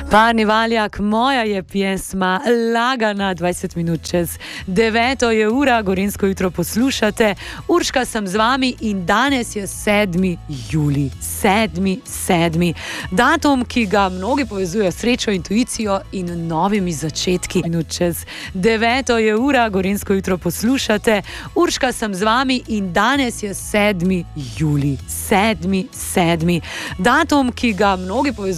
Pani Valjak, moja je pjesma lagana, 20 minut čez 9 je ura, Gorenjsko jutro poslušate. Urška sem z vami in danes je 7. julij. 7. Datum, ki ga mnogi povezujejo s srečo, intuicijo in novimi začetki. Minut čez 9 je ura, Gorenjsko jutro poslušate. Urška sem z vami in danes je 7. julij. 7. Datum, ki ga mnogi povezujejo